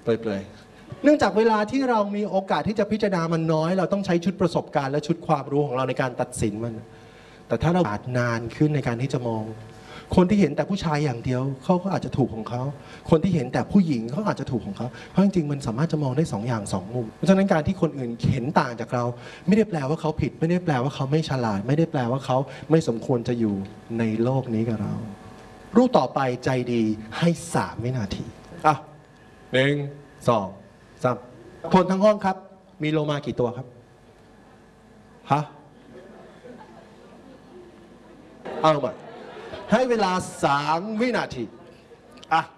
เปลยเนื่องจากเวลาที่เรามีโอกาสที่จะพิจารณามันน้อยเราต้องใช้ชุดประสบการณ์และชุดความรู้ของเราในการตัดสินมันแต่ถ้าเรานานขึ้นในการที่จะมองคนที่เห็นแต่ผู้ชายอย่างเดียวเขาก็อาจจะถูกของเขาคนที่เห็นแต่ผู้หญิงเขาอาจจะถูกของเขาเพราะจริงๆมันสามารถจะมองได้2 อย่าง2 มุมเพราะฉะนั้นการที่คนอื่นเห็นต่างจากเราไม่ได้แปลว่าเขาผิดไม่ได้แปลว่าเขาไม่ฉลาดไม่ได้แปลว่าเขาไม่สมควรจะอยู่ในโลกนี้กับเรารูปต่อไปใจดีให้3 วินาทีอ่ะ1 2 3คนทั้งห้องครับมีโลมากี่ตัวครับฮะเอามาให้เวลา3 วินาทีอ่ะ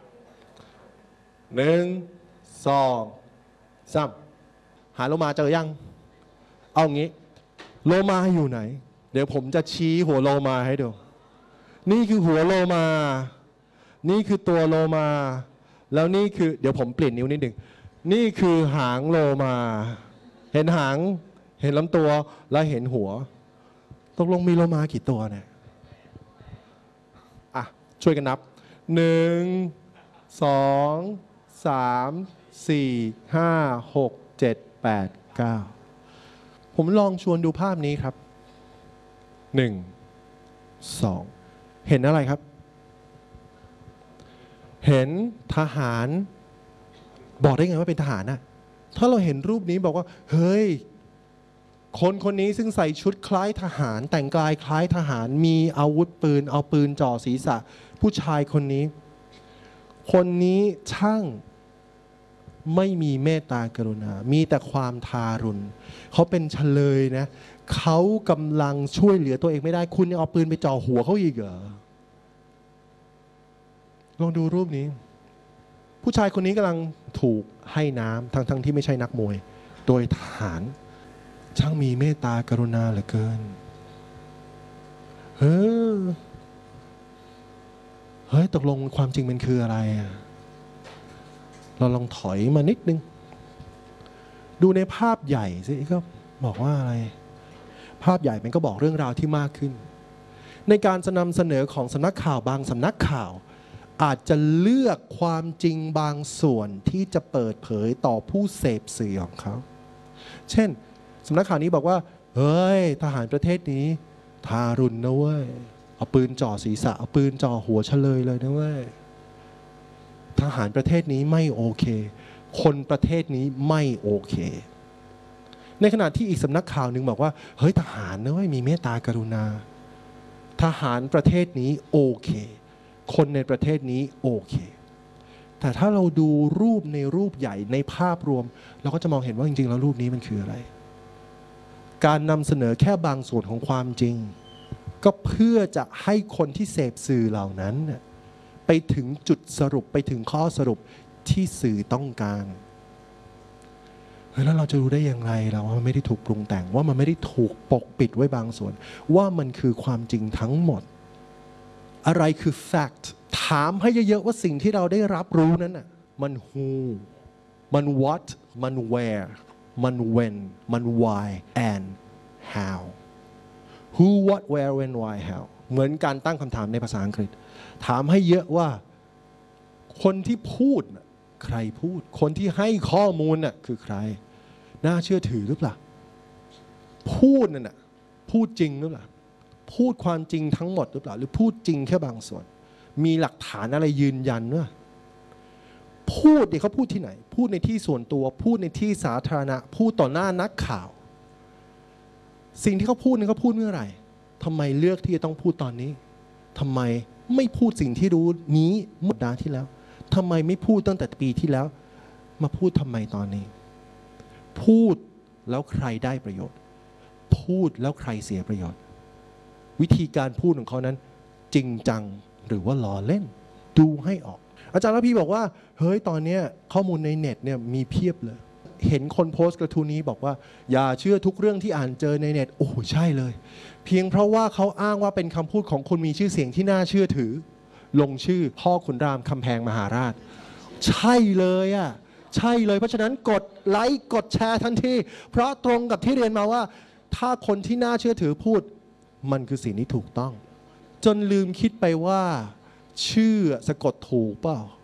1 2 3หาโลมาเจอยังเอางี้โลมาอยู่ไหนเดี๋ยวผมจะชี้หัวโลมาให้ดูนี่คือหัวโลมานี่คือตัวโลมาแล้วนี่คือเดี๋ยวผมเปลี่ยนนิ้วนิดหนึ่งนี่คือหางโลมาเห็นหางเห็นลำตัวแล้วเห็นหัวตกลงมีโลมากี่ตัวเนี่ยอ่ะช่วยกันนับ1 2 3 4 5 6 7 8 9ผมลองชวนดูภาพนี้ครับ1 2เห็นอะไรครับเห็นทหารบอกได้ไงว่าเป็นทหารน่ะถ้าเราเห็นรูปนี้บอกว่าเฮ้ยคนนี้ซึ่งใส่ชุดคล้ายทหารแต่งกายคล้ายทหารมีอาวุธปืนเอาปืนจ่อศีรษะผู้ชายคนนี้ช่างไม่มีเมตตากรุณามีแต่ความทารุณเขาเป็นเฉลยนะเขากำลังช่วยเหลือตัวเองไม่ได้คุณยังเอาปืนไปจ่อหัวเขาอีกเหรอลองดูรูปนี้ผู้ชายคนนี้กำลังถูกให้น้ำทั้งที่ไม่ใช่นักมวยโดยทหารช่างมีเมตตากรุณาเหลือเกินเฮ้ยตกลงความจริงมันคืออะไรเราลองถอยมานิดนึงดูในภาพใหญ่สิก็บอกว่าอะไรภาพใหญ่มันก็บอกเรื่องราวที่มากขึ้นในการนำเสนอของสำนักข่าวบางสำนักข่าวอาจจะเลือกความจริงบางส่วนที่จะเปิดเผยต่อผู้เสพสื่อของเขาเช่นสำนักข่าวนี้บอกว่าเฮ้ยทหารประเทศนี้ทารุณนะเว้ยเอาปืนจ่อศีรษะเอาปืนจ่อหัวเฉลยเลยนะเว้ยทหารประเทศนี้ไม่โอเคคนประเทศนี้ไม่โอเคในขณะที่อีกสำนักข่าวหนึ่งบอกว่าเฮ้ยทหารนะเว้ยมีเมตตากรุณาทหารประเทศนี้โอเคคนในประเทศนี้โอเคแต่ถ้าเราดูรูปในรูปใหญ่ในภาพรวมเราก็จะมองเห็นว่าจริงๆแล้วรูปนี้มันคืออะไรการนำเสนอแค่บางส่วนของความจริงก็เพื่อจะให้คนที่เสพสื่อเหล่านั้นไปถึงจุดสรุปไปถึงข้อสรุปที่สื่อต้องการแล้วเราจะรู้ได้อย่างไรล่ะว่ามันไม่ได้ถูกปรุงแต่งว่ามันไม่ได้ถูกปกปิดไว้บางส่วนว่ามันคือความจริงทั้งหมดอะไรคือ fact ถามให้เยอะๆว่าสิ่งที่เราได้รับรู้นั้นน่ะมัน who มัน what มัน where มัน when มัน why and how who what where when why how เหมือนการตั้งคำถามในภาษาอังกฤษถามให้เยอะว่าคนที่พูดใครพูดคนที่ให้ข้อมูลน่ะคือใครน่าเชื่อถือหรือเปล่าพูดนั่นน่ะพูดจริงหรือเปล่าพูดความจริงทั้งหมดหรือเปล่าหรือพูดจริงแค่บางส่วนมีหลักฐานอะไรยืนยันว่าพูดเนี่ยเขาพูดที่ไหนพูดในที่ส่วนตัวพูดในที่สาธารณะพูดต่อหน้านักข่าวสิ่งที่เขาพูดเนี่ยเขาพูดเมื่อไหร่ทำไมเลือกที่จะต้องพูดตอนนี้ทำไมไม่พูดสิ่งที่รู้นี้เมื่อสัปดาห์ที่แล้วทำไมไม่พูดตั้งแต่ปีที่แล้วมาพูดทำไมตอนนี้พูดแล้วใครได้ประโยชน์พูดแล้วใครเสียประโยชน์วิธีการพูดของเขานั้นจริงจังหรือว่าล้อเล่นดูให้ออกอาจารย์ระพีบอกว่าเฮ้ยตอนนี้ข้อมูลในเน็ตเนี่ยมีเพียบเลยเห็นคนโพสต์กระทู้นี้บอกว่าอย่าเชื่อทุกเรื่องที่อ่านเจอในเน็ตโอ้ใช่เลยเพียงเพราะว่าเขาอ้างว่าเป็นคำพูดของคนมีชื่อเสียงที่น่าเชื่อถือลงชื่อพ่อขุนรามคำแพงมหาราชใช่เลยอ่ะใช่เลยเพราะฉะนั้นกดไลค์กดแชร์ทันทีเพราะตรงกับที่เรียนมาว่าถ้าคนที่น่าเชื่อถือพูดมันคือสิ่งที่ถูกต้องจนลืมคิดไปว่าชื่อสะกดถูกเปล่า